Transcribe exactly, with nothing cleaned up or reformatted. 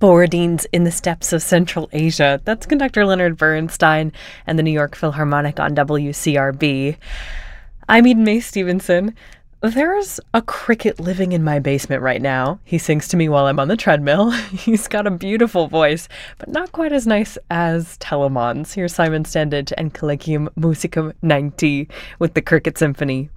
Borodines in the Steppes of Central Asia. That's conductor Leonard Bernstein and the New York Philharmonic on W C R B. I'm Eden Mae Stevenson. There's a cricket living in my basement right now. He sings to me while I'm on the treadmill. He's got a beautiful voice, but not quite as nice as Telemon's. Here's Simon Standage and Collegium Musicum ninety with the Cricket Symphony.